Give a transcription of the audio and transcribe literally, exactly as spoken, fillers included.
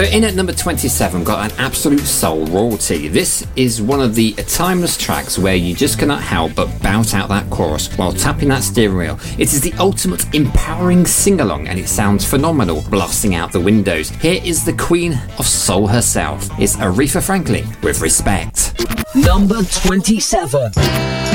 So in at number twenty-seven, got an absolute soul royalty. This is one of the timeless tracks where you just cannot help but bout out that chorus while tapping that steering wheel. It is the ultimate empowering sing-along, and it sounds phenomenal, blasting out the windows. Here is the queen of soul herself. It's Aretha Franklin with Respect. Number twenty-seven.